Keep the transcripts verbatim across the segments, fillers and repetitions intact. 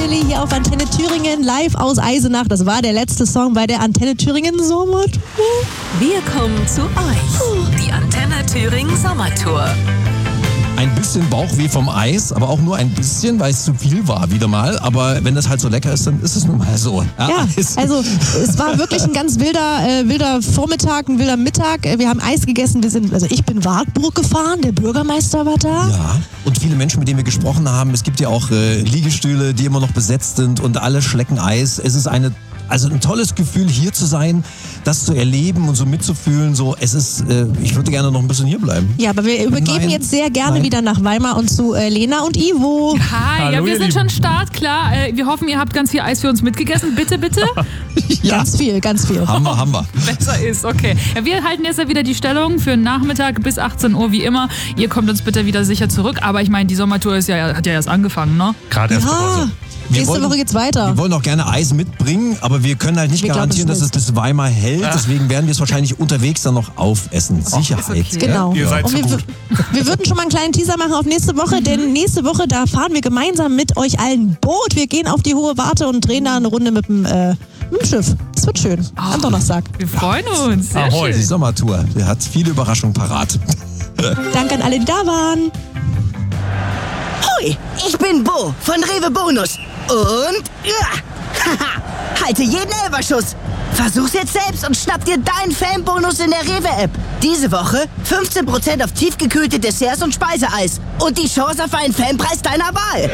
Family hier auf Antenne Thüringen, live aus Eisenach. Das war der letzte Song bei der Antenne Thüringen Sommertour. Wir kommen zu euch. Die Antenne Thüringen Sommertour. Ein bisschen Bauchweh vom Eis, aber auch nur ein bisschen, weil es zu viel war wieder mal. Aber wenn das halt so lecker ist, dann ist es nun mal so. Ja, ja, also es war wirklich ein ganz wilder, äh, wilder Vormittag, ein wilder Mittag. Wir haben Eis gegessen. Wir sind, also ich bin Wartburg gefahren, der Bürgermeister war da. Ja, und viele Menschen, mit denen wir gesprochen haben. Es gibt ja auch äh, Liegestühle, die immer noch besetzt sind und alle schlecken Eis. Es ist eine Also ein tolles Gefühl, hier zu sein, das zu erleben und so mitzufühlen. So, es ist, äh, ich würde gerne noch ein bisschen hier bleiben. Ja, aber wir übergeben Nein. jetzt sehr gerne Nein. wieder nach Weimar und zu äh, Lena und Ivo. Hi, Hallo, ja, wir ihr sind Lieben. schon startklar. Äh, wir hoffen, ihr habt ganz viel Eis für uns mitgegessen. Bitte, bitte. Ja. Ganz viel, ganz viel. Haben wir, haben wir. Besser ist, okay. Ja, wir halten jetzt ja wieder die Stellung für den Nachmittag bis achtzehn Uhr, wie immer. Ihr kommt uns bitte wieder sicher zurück. Aber ich meine, die Sommertour ist ja, hat ja erst angefangen, ne? Gerade erst Ja, ja. Wir nächste wollen- Woche geht's weiter. Wir wollen auch gerne Eis mitbringen, aber wir können halt nicht Wir glauben garantieren, es dass es bis Weimar hält. Deswegen werden wir es wahrscheinlich unterwegs dann noch aufessen. Sicherheit. okay. Genau. Ihr seid und so wir, gut. wir würden schon mal einen kleinen Teaser machen auf nächste Woche, denn nächste Woche, da fahren wir gemeinsam mit euch allen Boot. Wir gehen auf die Hohe Warte und drehen da eine Runde mit dem, äh, mit dem Schiff. Das wird schön. Am Donnerstag. Wir freuen uns. Sehr Ahoi. Die schön. Sommertour, die hat viele Überraschungen parat. Danke an alle, die da waren. Hoi, ich bin Bo von Rewe Bonus. Und ja, haha, halte jeden Elberschuss. Versuch's jetzt selbst und schnapp dir deinen Fanbonus in der Rewe-App. Diese Woche fünfzehn Prozent auf tiefgekühlte Desserts und Speiseeis. Und die Chance auf einen Fanpreis deiner Wahl.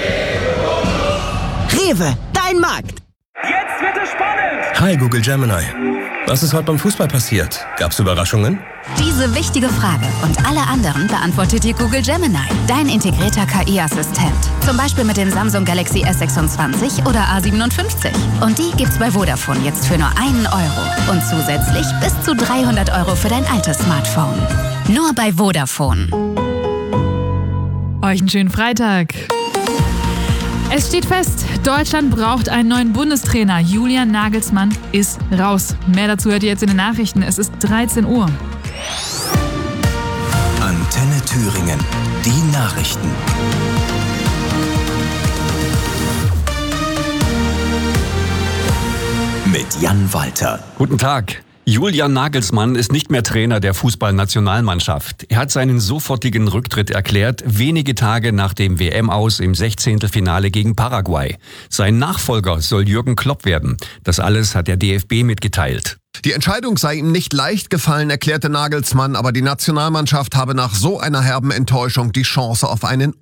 Rewe, dein Markt. Jetzt wird es spannend! Hi Google Gemini. Was ist heute beim Fußball passiert? Gab's Überraschungen? Diese wichtige Frage und alle anderen beantwortet dir Google Gemini, dein integrierter K I-Assistent. Zum Beispiel mit den Samsung Galaxy S sechsundzwanzig oder A siebenundfünfzig. Und die gibt's bei Vodafone jetzt für nur einen Euro. Und zusätzlich bis zu dreihundert Euro für dein altes Smartphone. Nur bei Vodafone. Euch einen schönen Freitag. Es steht fest, Deutschland braucht einen neuen Bundestrainer. Julian Nagelsmann ist raus. Mehr dazu hört ihr jetzt in den Nachrichten. Es ist dreizehn Uhr. Antenne Thüringen. Die Nachrichten. Mit Jan Walter. Guten Tag. Julian Nagelsmann ist nicht mehr Trainer der Fußballnationalmannschaft. Er hat seinen sofortigen Rücktritt erklärt, wenige Tage nach dem W M-Aus im Sechzehntelfinale gegen Paraguay. Sein Nachfolger soll Jürgen Klopp werden. Das alles hat der D F B mitgeteilt. Die Entscheidung sei ihm nicht leicht gefallen, erklärte Nagelsmann, aber die Nationalmannschaft habe nach so einer herben Enttäuschung die Chance auf einen